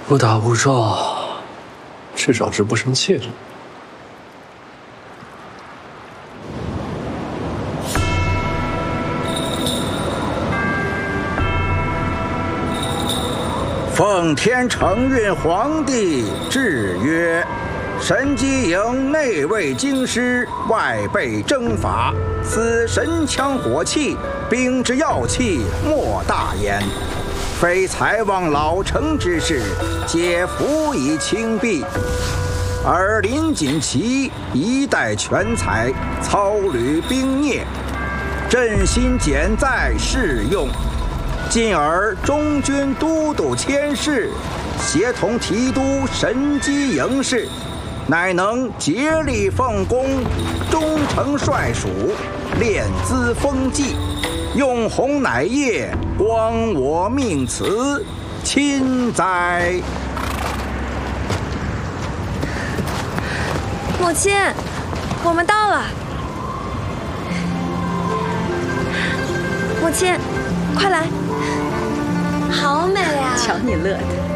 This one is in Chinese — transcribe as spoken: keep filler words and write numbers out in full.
误打误撞，至少是不生气了。 奉天承运皇帝制曰：神机营内卫京师，外备征伐，此神枪火器，兵之要器，莫大焉。非才望老成之士，皆辅以轻避。而林锦旗一代全才，操履兵臬，朕心简在适用。进而中军都督佥事，协同提督神机营事，乃能竭力奉公，忠诚率属，练资风纪，用弘乃业，光我命辞，亲哉！ 母亲，我们到了。母亲，快来！好美啊！ 瞧你乐的。